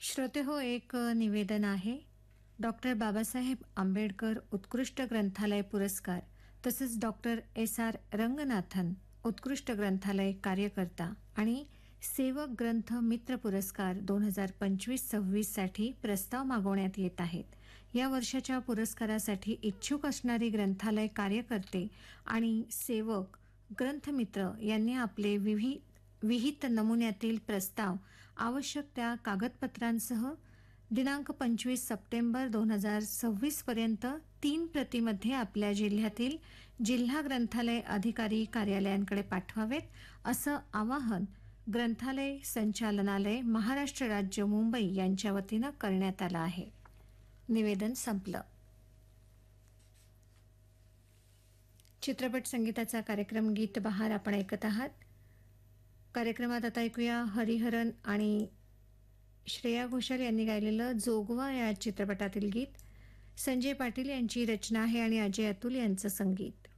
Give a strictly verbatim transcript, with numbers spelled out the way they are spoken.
श्रोते हो, एक अ, निवेदन आहे. डॉक्टर बाबासाहेब आंबेडकर उत्कृष्ट ग्रंथालय पुरस्कार तसेच डॉक्टर एस आर रंगनाथन उत्कृष्ट ग्रंथालय कार्यकर्ता आणि सेवक ग्रंथ मित्र पुरस्कार दोन हजार पंचवीस सव्वीस साठी प्रस्ताव मागवण्यात येत आहेत. या वर्षाच्या पुरस्कारासाठी इच्छुक असणारी ग्रंथालय कार्यकर्ते आणि सेवक ग्रंथमित्र यांनी आपले विविध विहित नमुन्यातील प्रस्ताव आवश्यक त्या कागदपत्रांसह दिनांक पंचवीस सप्टेंबर दोन हजार सव्वीस पर्यंत तीन प्रतीमध्ये आपल्या जिल्ह्यातील जिल्हा ग्रंथालय अधिकारी कार्यालयांकडे पाठवावेत, असं आवाहन ग्रंथालय संचालनालय महाराष्ट्र राज्य मुंबई यांच्या वतीनं करण्यात आलं आहे. निवेदन संपलं. चित्रपट संगीताचा कार्यक्रम गीत बहार आपण ऐकत आहात. कार्यक्रमात आता ऐकूया हरिहरन आणि श्रेया घोषाल यांनी गायलेलं जोगवा या चित्रपटातील गीत. संजय पाटील यांची रचना आहे आणि अजय अतुल यांचं संगीत.